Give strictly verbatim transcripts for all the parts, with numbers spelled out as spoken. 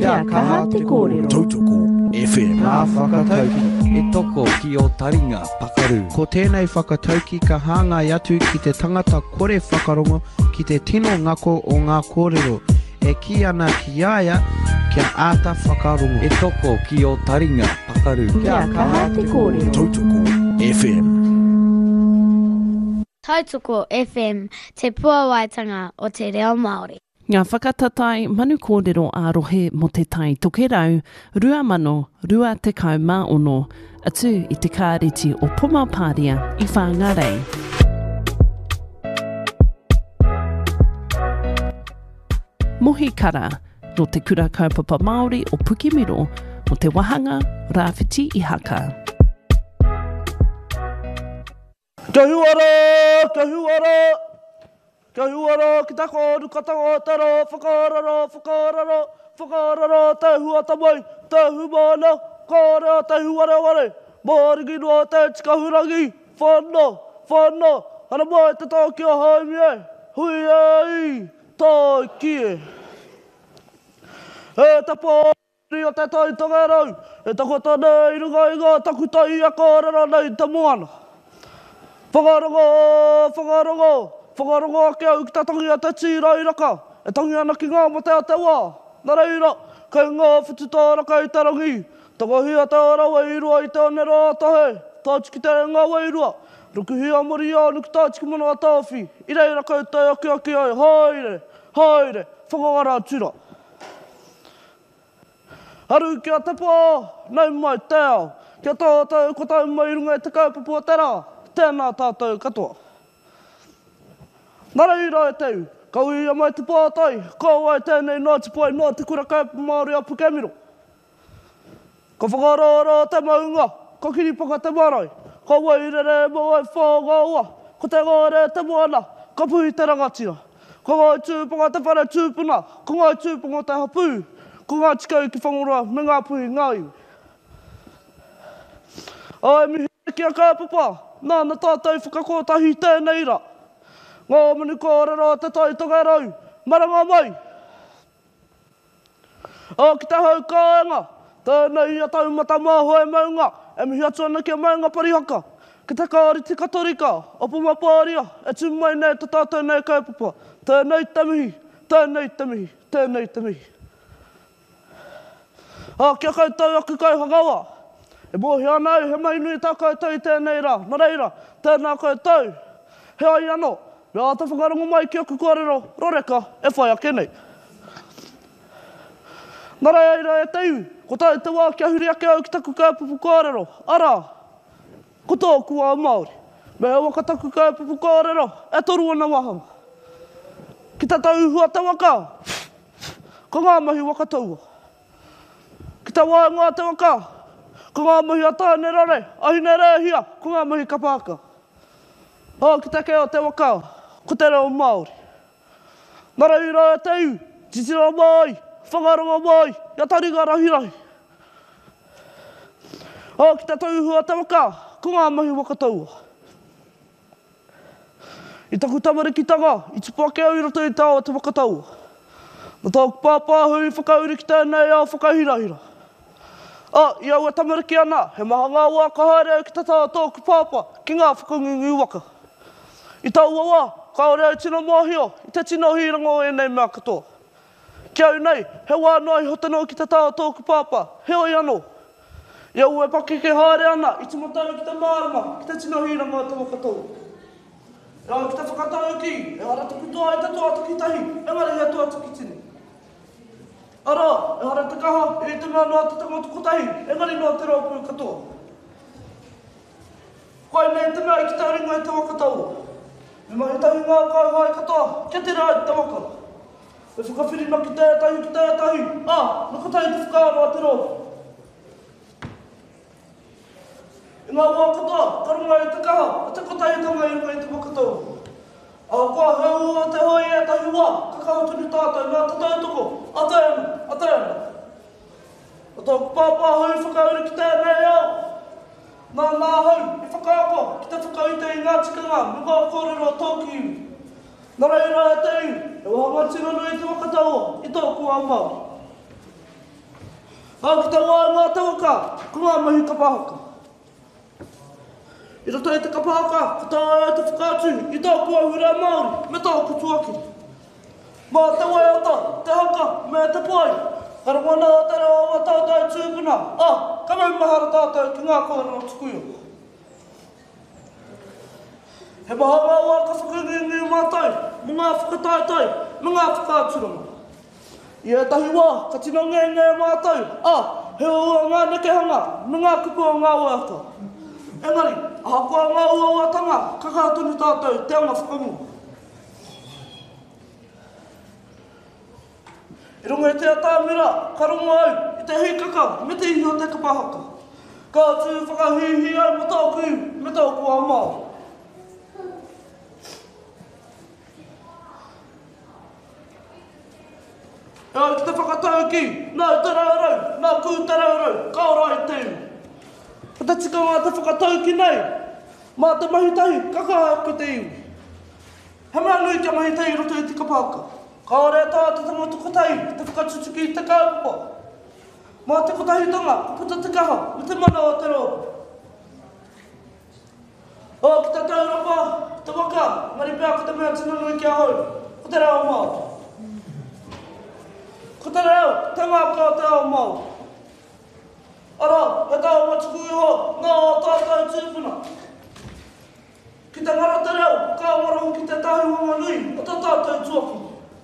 Kia kaha te kōrero. Tautoko F M. Ngā whakatauki. E toko ki o taringa pakaru. Ko tēnei whakatauki ka hāngai atu ki te tangata kore whakarongo ki te tino ngako o ngā kōrero. E ki ana ki aia kia āta whakarongo. E toko ki o taringa pakaru. Kia kaha te kōrero. Tautoko F M. Tautoko F M, te puawaitanga o te reo Māori. Ngā whakatatai manu kōrero ārohe mo te tai tokerau, rua mano, rua te kau mā ono, atu i te kāreti o Pumapāria i Whangarei. Mohi kara, no te kura kaupapa Māori o Pukimiro, mo te wahanga, rāwhiti i haka. Kia huara, kia huara, kia huara, ki tako ru katango taro, whakararo, whakararo, whakararo, te hua tamai, te humana, kārea, te huare ware, mārigi noa te tikahurangi, whana, whana, hana mai te tāki a haimie, hui ei, tai kie. E te pāri o te tai tongerau, e tako tānei runga inga, taku tai a kārera nei te moana. Whakarongo, whakarongo, whakarongo ake au ki ta tangi a te tira i raka, e tangi ana ki ngā mo te a te wā. Nā reira, kei ngā whututāra kei te rangi, taka hia te ara wairua i te onera atahe, tātiki te ngā wairua, ruku hia mori anu ki tātiki mono a tāwhi, i reira kei te aki aki ai, haere, haere, whakangara tura. Haru ki a te pā, nei mai te ao, kia tātou ko tau mai runga e te kaupapa o te rā. Tēnā tātou katoa. Nā reira e teu, kau ia mai te pātai, kau ai tēnei nā te pai, nā te kura kaupa Māori a Pukemiro. Ka whakarara te maunga, ka kiripaka te marae, ka wairere mo ai whāgaua, ko te ngāre te moana, ka puhi te rangatira. Ka ngai tūpanga te whare tūpuna, ka ngai tūpanga te hapū, ka ngā tikau ki whangura me ngā puhi ngā iu. Ai mihi ki a kaupapa, nāna tātou whakakotahi tēnei ra. Ngā manu kōrero te tai tongerau, maranga mai. O ki te hau kāenga, tēnei a taumata māhoe maunga, e mihi atu ana ki a maunga parihaka. Ki te kāriti katorika, o Pumapāria, e tū mai nei te tātou nei kaupapa. Tēnei te mihi, tēnei te mihi, tēnei te mihi. A kia koutou aku kau hangawa. E mohi anau, he mai nui tā koutou i tēnei rā. Nā reira, tēnā koutou. He ai anō, me āta whakarongo mai ki aku kōrero, roreka, e whai ake nei. Nā reira e teu, ko tau te wā kia huri ake au ki taku kaupapu kōrero. Ara, ko tōku a Māori. Me he waka taku kaupapu kōrero, e toru ana wahanga. Ki te tau hua te waka, ko ngā mahi waka taua. Ki te wāinga te waka, ko ngā mahi a tāne rare, ahine rehia, ko ngā mahi kapāka. O ki te keo te waka, ko te reo Māori. Nā reira e teu, titira mai, whangaronga mai, ia taringa rahirahi. O ki te tauhua te waka, ko ngā mahi wakataua. I taku tamarikitanga, i tupu ake au i roto i tāua te wakataua. Nā tāku pāpāhui whakauri ki tēnei au whakahirahira. A, i au e tamariki ana, he maha ngā wā ka haere au ki te tāua tōku pāpā, ki ngā whakungingi waka. I tāua wā, ka ore au tino mōhio, i te tino hirango e nei mea katoa. Ki au nei, he wā noai hotano ki te tāua tōku pāpā, he oi anō. I au e paki ke haere ana, i te matau ki te mārama, ki te tino hirango e te wakatoa. I au ki te whakatau ki, e hara tuku toa i te toa tuki tahi, e ngare hea toa tuki tini. Ara, e hara te kaha, e te mea noa te tango tuku tahi, e ngare noa te raupu katoa. Koe nei te mea i ki te ringo e te wakataua. Me mahi tahi ngā kauhai katoa, kia te rai te waka. E whakawhirina ki tētahi ki tētahi, a, naka tahi te whakaaro a te roa. I ngā wā katoa, ka runga i te kaha, a te kotahi tanga i runga i te wakataua. A kua heu a te hoi e tahi wā, ka kautuni tātou, mea te tautoko, a te ana, a te ana. A tōku pāpā hau whakauri ki tēnei au. Nā nā hau, i whakaako, ki te whakauite i ngā tikanga, me ngā kōrero tōki iu. Nā reira e te iu, e wahanga tino nui te wakataua, i tōku a Māori. Hau ki te wā ngā tawaka, ko ngā mahi kapahaka. I roto i te kapahaka, ko tā e te whakātu, i tā kua hurea Māori, me tā ku tuakiri. Mā te wai o tā, te haka, me te pai. Hara wana o te reo o tātou tūpuna. Ah, ka mai mahara tātou ki ngā kōrero tukuio. He mahanga ua ka whakangingi mātai, mo ngā whakataitai, mo ngā whakāturanga. I e tahi wā, ka tino ngē ngē mātai, ah, he ua ngā nekehanga, me ngā kupu o ngā uata. Engari, aha kua ngā ua uatanga, ka kātuni tātou, te anga whakangu. I runga i te atāmira, ka runga au, i te hikaka, me te iho te kapahaka. Ka tū whakahihi au mo tōku iu, me tōku a Māori. E ai ki te whakatau ki, nā te raurau, nā kū te raurau, ka ora i te iu. Ka te tika ngā te whakatau ki nei, mā te mahitahi, ka kaha ki te iu. He mea nui kia mahitahi roto i te kapahaka. Ka ora tā te tangata kotahi, te whakatutuki i te kaupapa. Mā te kotahi tanga, ka puta te kaha, me te mana o te roa. O, ki te taurapa, te waka, mari pēr ko te mea tinanui kia hau, ko te reo Māori. Ko te reo, te ngāka o te ao Māori. Ara, he tau matuku iho, ngā o tātou tūpuna. Ki te ngara te reo, ka marahu ki te tahiwanga nui, o te tātou tuaki.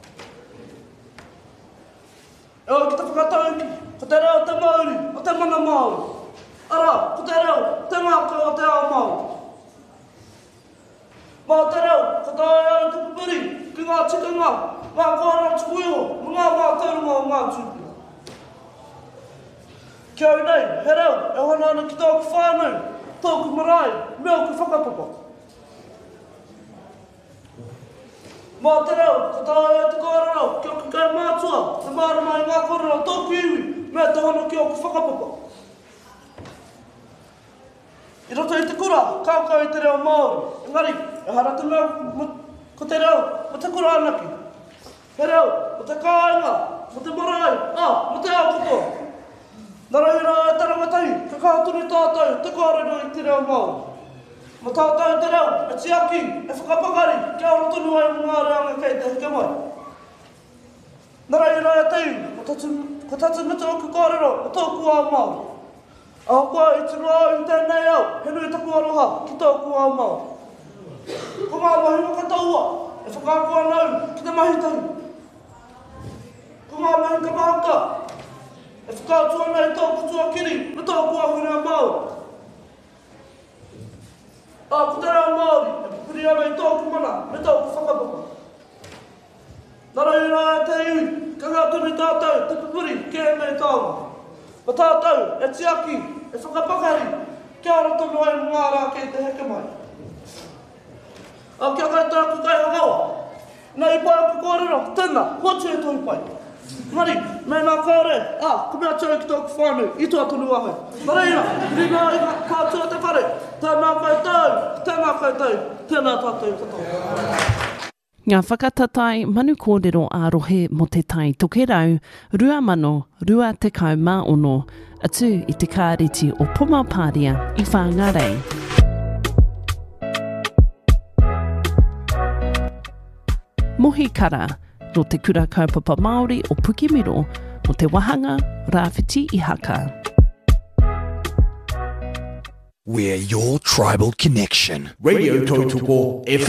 E o ki te whakatau ki, ko te reo te Māori, o te mana Māori. Ara, ko te reo, te ngāka o te ao Māori. Mā te reo, ko tā e au te pupuri, ki ngā tikanga, ngā kōrera tuku iho, mo ngā ngā taurunga o ngā tūpuna. Kia au nei, he reo, e hana ana ki tōku whānau, tōku marae, mea ku whakapapa. Mā te reo, ko tā e te kōrero, ki o kai mātua, te mārama i ngā kōrero tōku iwi, mea te hana ki o ku whakapapa. I roto i te kura, kaukau i te reo Māori. Engari, e hara te mea, ko te reo, mo te kura anaki. He reo, mo te kāinga, mo te marae, ah, mo te aokotoa. Nara hira e te rangatahi, ka kātuni tātou, te kōrero i te reo Māori. Mo tātou te reo, e tiaki, e whakapakari, kia ora tonu ai mo ngā reanga kei te hika mai. Nara hira e te iu, ko tatu mita o ku kōrero, o tōku a Māori. Aho koa i tunu au i tēnei au, he nui taku aroha ki tōku a Māori. Ko ngā mahi wakataua, e whakākua nau ki te mahitahi. Ko ngā mahi kapahaka, e whakātua nei tōku tuakiri, me tōku a hurea Māori. A ko te reo Māori, e pupuri ana i tōku mana, me tōku whakapapa. Nara hira e te iwi, ka ngātuni tātou, te pupuri, kē nei tāma. Ma tātou, e tiaki, e whakapakari, kia ora tonu ai mo ngā rā kei te heke mai. A kia kai tāku kai hakawa, nā i pai aku kōrero, tēnā, hotu e toi pai. Mari, me nā kāre, a, ko mea tau ki tōku whānau, i tua tonu ahai. Mara ira, rina i ngā kātua te whare, tēnā kai tau, tēnā kai tau, tēnā tātou katoa. Ngā whakatatai manu kōrero ārohe mo te tai tokerau, rua mano, rua te kau mā ono, atu i te kāreti o Pumapāria i Whāngarei. Mohi kara, ro te kura kaupapa Māori o Pukimiro, mo te wahanga, rāwhiti i haka. We're your tribal connection. Radio Totoko F M.